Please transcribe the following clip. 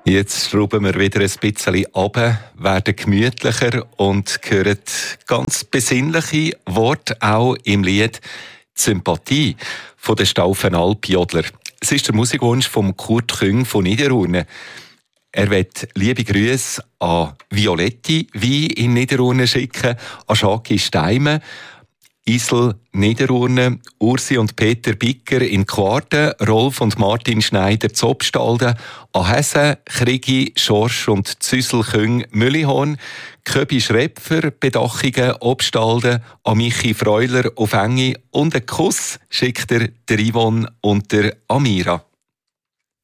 Jetzt schrauben wir wieder ein bisschen runter, werden gemütlicher und hören ganz besinnliche Worte auch im Lied «Sympathie» von den Stauffenalp-Jodler. Es ist der Musikwunsch von Kurt Küng von Niederurne. Er wird liebe Grüße an Violetti wie in Niederurne schicken, an Schaki Steimen, Isel Niederurne, Ursi und Peter Bicker in Quarten, Rolf und Martin Schneider Zobstalden, an Hessen, Krigi, Schorsch und Züsel Küng Müllihorn, Köbi Schrepfer, Bedachungen, Obstalden, an Michi Freuler auf Engi und einen Kuss schickt er der Yvonne und der Amira.